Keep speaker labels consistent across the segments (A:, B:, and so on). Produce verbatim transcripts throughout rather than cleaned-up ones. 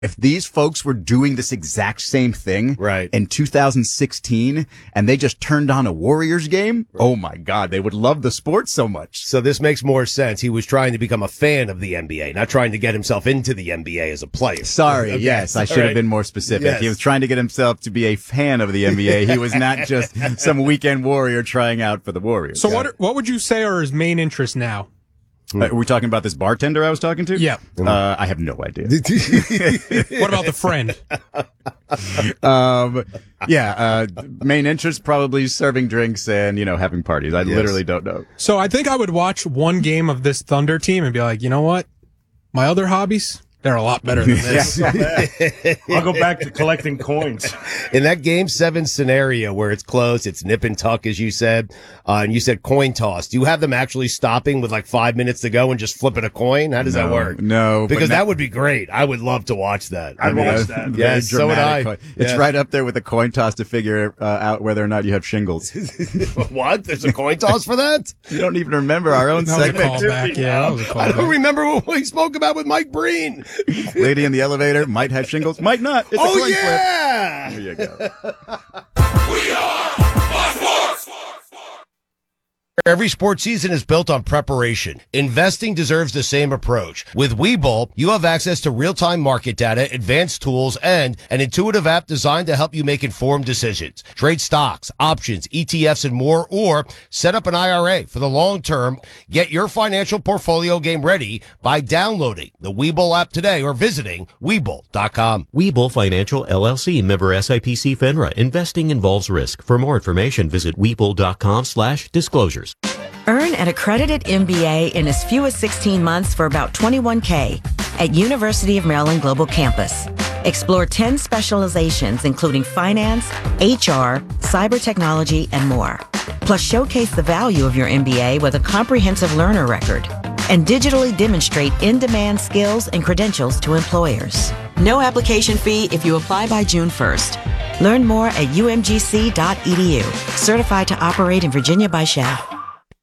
A: If these folks were doing this exact same thing
B: right.
A: in two thousand sixteen and they just turned on a Warriors game, right. oh my God, they would love the sport so much.
B: So this makes more sense. He was trying to become a fan of the N B A, not trying to get himself into the N B A as a player.
A: Sorry,
B: okay.
A: yes, I should
B: right.
A: have been more specific.
B: Yes.
A: He was trying to get himself to be a fan of the N B A. He was not just some weekend warrior trying out for the Warriors.
C: So what what would you say are his main interests now?
A: Uh, are we talking about this bartender I was talking to?
C: Yeah.
A: Uh, I have no idea.
C: What about the friend?
A: um, yeah, uh, main interest probably serving drinks and, you know, having parties. I yes. literally don't know.
C: So I think I would watch one game of this Thunder team and be like, you know what? My other hobbies, they're a lot better than this.
D: I'll go back to collecting coins.
B: In that game seven scenario where it's close, it's nip and tuck, as you said, uh, and you said coin toss. Do you have them actually stopping with like five minutes to go and just flipping a coin? How does
A: no,
B: that work?
A: No.
B: Because
A: that
B: that would be great. I would love to watch that.
D: I'd watch that.
B: Yes, so would I.
A: Coin. It's
B: yes.
A: right up there with a coin toss to figure uh, out whether or not you have shingles.
B: What? There's a coin toss for that?
A: You don't even remember our own
C: that
A: segment.
C: Was a callback. Yeah, that was a callback.
B: I don't remember what we spoke about with Mike Breen.
A: Lady in the elevator might have shingles, might not. It's
B: oh,
A: a coin
B: yeah!
A: flip. There you go.
E: We are Fox Sports.
B: Every sports season is built on preparation. Investing deserves the same approach. With Webull, you have access to real-time market data, advanced tools, and an intuitive app designed to help you make informed decisions. Trade stocks, options, E T Fs, and more, or set up an I R A for the long term. Get your financial portfolio game ready by downloading the Webull app today or visiting Webull dot com.
F: Webull Financial, L L C, member S I P C FINRA. Investing involves risk. For more information, visit Webull dot com slash disclosures.
G: Earn an accredited M B A in as few as sixteen months for about twenty-one K at University of Maryland Global Campus. Explore ten specializations, including finance, H R, cyber technology, and more. Plus, showcase the value of your M B A with a comprehensive learner record and digitally demonstrate in-demand skills and credentials to employers. No application fee if you apply by June first. Learn more at U M G C dot E D U. Certified to operate in Virginia by S H A.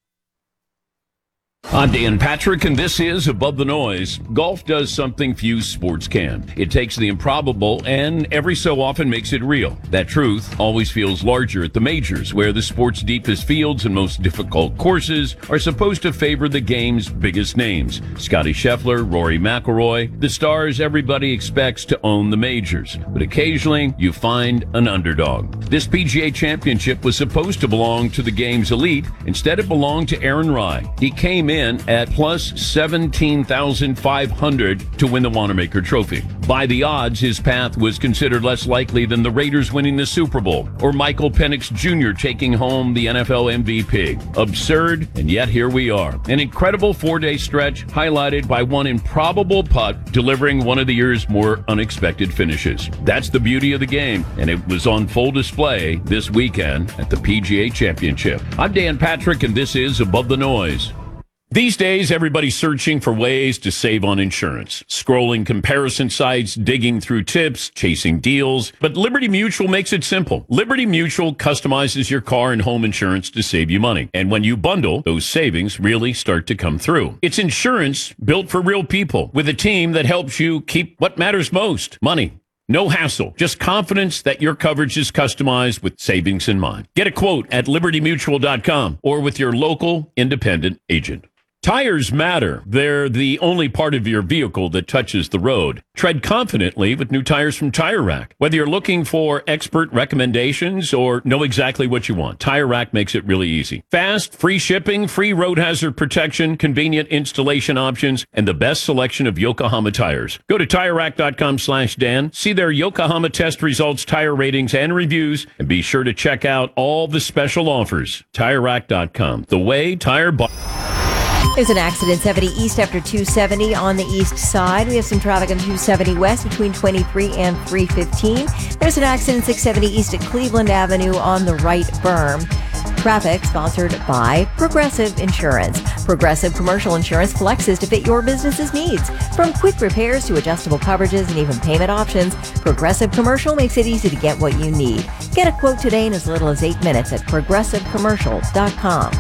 H: I'm Dan Patrick, and this is Above the Noise. Golf does something few sports can. It takes the improbable and every so often makes it real. That truth always feels larger at the majors, where the sport's deepest fields and most difficult courses are supposed to favor the game's biggest names. Scotty Scheffler, Rory McIlroy, the stars everybody expects to own the majors. But occasionally, you find an underdog. This P G A Championship was supposed to belong to the game's elite. Instead, it belonged to Aaron Rai. He came in at plus seventeen thousand five hundred to win the Wanamaker Trophy. By the odds, his path was considered less likely than the Raiders winning the Super Bowl or Michael Penix Junior taking home the N F L M V P. Absurd, and yet here we are. An incredible four-day stretch highlighted by one improbable putt delivering one of the year's more unexpected finishes. That's the beauty of the game, and it was on full display this weekend at the P G A Championship. I'm Dan Patrick, and this is Above the Noise. These days, everybody's searching for ways to save on insurance. Scrolling comparison sites, digging through tips, chasing deals. But Liberty Mutual makes it simple. Liberty Mutual customizes your car and home insurance to save you money. And when you bundle, those savings really start to come through. It's insurance built for real people with a team that helps you keep what matters most, money. No hassle, just confidence that your coverage is customized with savings in mind. Get a quote at liberty mutual dot com or with your local independent agent. Tires matter. They're the only part of your vehicle that touches the road. Tread confidently with new tires from Tire Rack. Whether you're looking for expert recommendations or know exactly what you want, Tire Rack makes it really easy. Fast, free shipping, free road hazard protection, convenient installation options, and the best selection of Yokohama tires. Go to tire rack dot com slash Dan, see their Yokohama test results, tire ratings, and reviews, and be sure to check out all the special offers. tire rack dot com, the way tire buyers.
I: There's an accident seventy east after two seventy on the east side. We have some traffic on two seventy west between twenty-three and three fifteen. There's an accident six seventy east at Cleveland Avenue on the right berm. Traffic sponsored by Progressive Insurance. Progressive Commercial Insurance flexes to fit your business's needs. From quick repairs to adjustable coverages and even payment options, Progressive Commercial makes it easy to get what you need. Get a quote today in as little as eight minutes at progressive commercial dot com.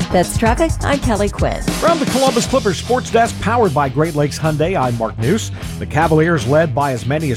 I: That's traffic. I'm Kelly Quinn.
J: From the Columbus Clippers Sports Desk, powered by Great Lakes Hyundai, I'm Mark News. The Cavaliers, led by as many as